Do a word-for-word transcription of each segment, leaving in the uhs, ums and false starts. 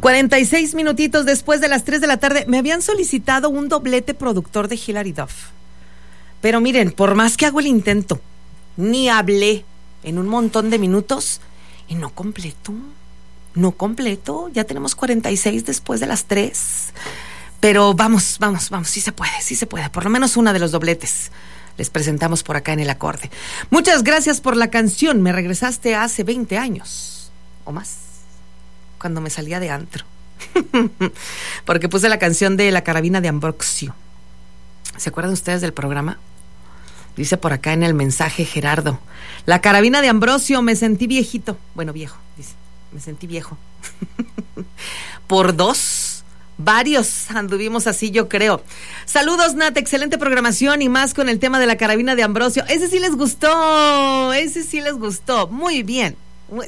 cuarenta y seis minutitos después de las tres de la tarde. Me habían solicitado un doblete productor de Hilary Duff. Pero miren, por más que hago el intento, ni hablé en un montón de minutos y no completo. No completo. Ya tenemos cuarenta y seis después de las tres. Pero vamos, vamos, vamos. Sí se puede, sí se puede. Por lo menos una de los dobletes les presentamos por acá en el acorde. Muchas gracias por la canción. Me regresaste hace veinte años o más, cuando me salía de antro. Porque puse la canción de La Carabina de Ambrosio. ¿Se acuerdan ustedes del programa? Dice por acá en el mensaje Gerardo: La Carabina de Ambrosio, me sentí viejito. Bueno, viejo, dice. Me sentí viejo. Por dos, varios anduvimos así, yo creo. Saludos, Nat, excelente programación y más con el tema de La Carabina de Ambrosio. Ese sí les gustó, ese sí les gustó. Muy bien. Muy...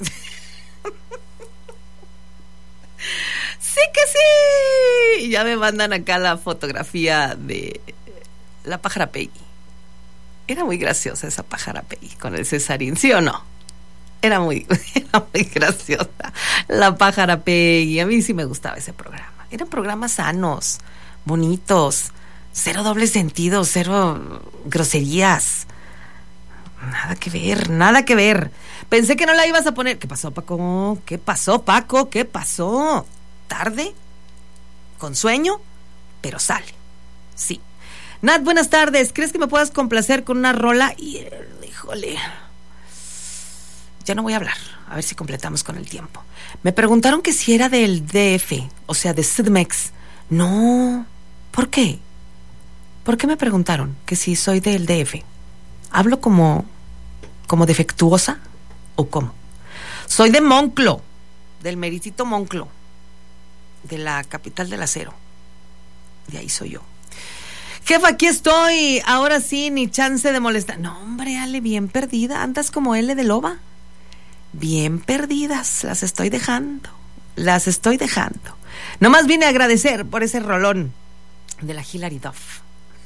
Sí que sí. Ya me mandan acá la fotografía de la pájara Peggy. Era muy graciosa esa pájara Peggy con el Cesarín, ¿sí o no? Era muy, era muy graciosa la pájara Peggy. A mí sí me gustaba ese programa. Eran programas sanos, bonitos, cero doble sentido, cero groserías. Nada que ver, nada que ver. Pensé que no la ibas a poner. ¿Qué pasó, Paco? ¿Qué pasó, Paco? ¿Qué pasó? ¿Tarde? ¿Con sueño? Pero sale. Sí. Nat, buenas tardes. ¿Crees que me puedas complacer con una rola? Y, híjole, ya no voy a hablar. A ver si completamos con el tiempo. Me preguntaron que si era del D F, o sea, de C D M X. No. ¿Por qué? ¿Por qué me preguntaron que si soy del D F? ¿Hablo como, como defectuosa o cómo? Soy de Monclo, del meritito Monclo, de la capital del acero. De ahí soy yo. Jefa, aquí estoy. Ahora sí, ni chance de molestar. No, hombre, Ale, bien perdida. Andas como L de loba. Bien perdidas. Las estoy dejando. Las estoy dejando. Nomás vine a agradecer por ese rolón de la Hilary Duff.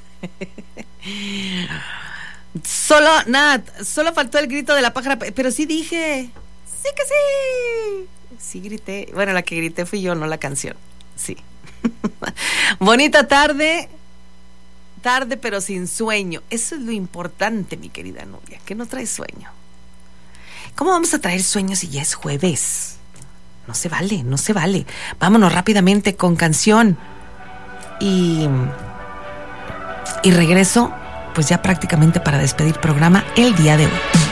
Solo, Nat, solo faltó el grito de la pájara. Pero sí dije. Sí que sí. Sí grité. Bueno, la que grité fui yo, no la canción. Sí. Bonita tarde. Tarde pero sin sueño. Eso es lo importante, mi querida Nubia, que no trae sueño. ¿Cómo vamos a traer sueño si ya es jueves? No se vale, no se vale. Vámonos rápidamente con canción. Y, y regreso, pues ya prácticamente para despedir programa el día de hoy.